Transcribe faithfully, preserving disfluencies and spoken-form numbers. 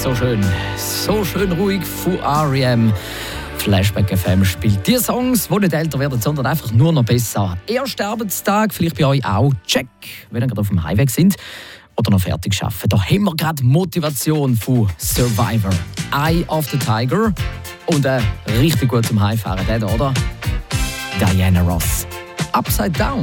So schön, so schön ruhig von R E M. Flashback F M spielt die Songs, die nicht älter werden, sondern einfach nur noch besser. Erster Arbeitstag, vielleicht bei euch auch. Check, wenn ihr gerade auf dem Highway sind oder noch fertig arbeiten. Da haben wir gerade Motivation von Survivor. Eye of the Tiger. Und äh, richtig gut zum Heimfahren, der, oder? Diana Ross. Upside Down.